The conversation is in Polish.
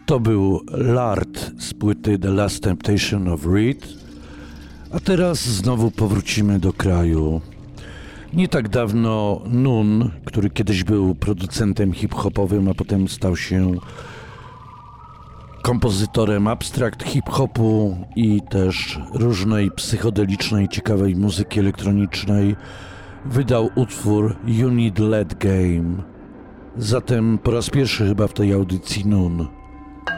To był Lard z płyty The Last Temptation of Reed, a teraz znowu powrócimy do kraju. Nie tak dawno Nun, który kiedyś był producentem hip-hopowym, a potem stał się kompozytorem abstrakt hip-hopu i też różnej psychodelicznej, ciekawej muzyki elektronicznej, wydał utwór You Need Lead Game. Zatem po raz pierwszy chyba w tej audycji Nun.